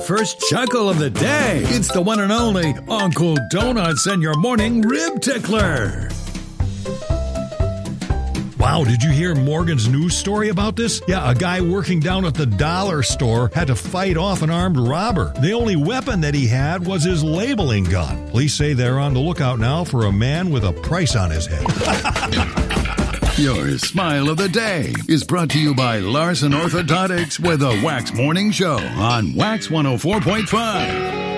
First chuckle of the day. It's the one and only Uncle Donuts and your morning rib tickler. Wow, did you hear Morgan's news story about this? Yeah, a guy working down at the dollar store had to fight off an armed robber. The only weapon that he had was his labeling gun. Police say they're on the lookout now for a man with a price on his head. Your smile of the day is brought to you by Larson Orthodontics with a Wax Morning Show on Wax 104.5.